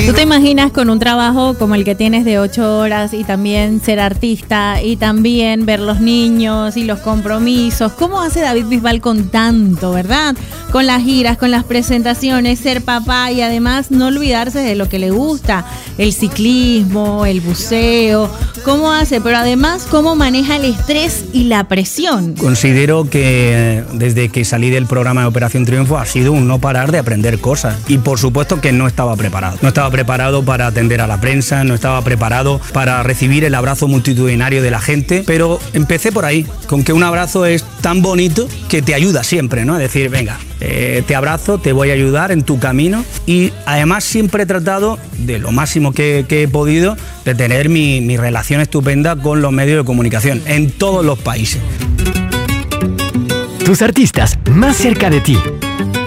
¿Tú te imaginas con un trabajo como el que tienes de 8 horas y también ser artista y también ver los niños y los compromisos? ¿Cómo hace David Bisbal con tanto, verdad? Con las giras, con las presentaciones, ser papá y además no olvidarse de lo que le gusta, el ciclismo, el buceo. ¿Cómo hace? Pero además, ¿cómo maneja el estrés y la presión? Considero que desde que salí del programa de Operación Triunfo ha sido un no parar de aprender cosas y por supuesto que no estaba preparado. No estaba preparado para atender a la prensa, no estaba preparado para recibir el abrazo multitudinario de la gente, pero empecé por ahí, con que un abrazo es tan bonito que te ayuda siempre, ¿no? Es decir, venga, te abrazo, te voy a ayudar en tu camino y además siempre he tratado, de lo máximo que he podido, de tener mi relación estupenda con los medios de comunicación en todos los países. Tus artistas más cerca de ti.